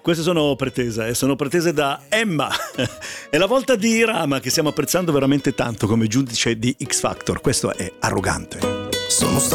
Queste sono pretese da Emma. È la volta di Rama, che stiamo apprezzando veramente tanto come giudice di X Factor. Questo è Arrogante. Sono stato